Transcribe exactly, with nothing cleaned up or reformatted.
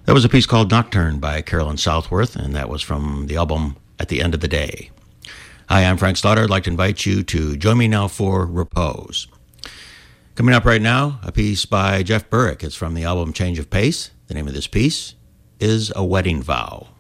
That was a piece called Nocturne by Carolyn Southworth, and that was from the album At the End of the Day. Hi, I'm Frank Slaughter. I'd like to invite you to join me now for Repose. Coming up right now, a piece by Jeff Burrick. It's from the album Change of Pace. The name of this piece is A Wedding Vow.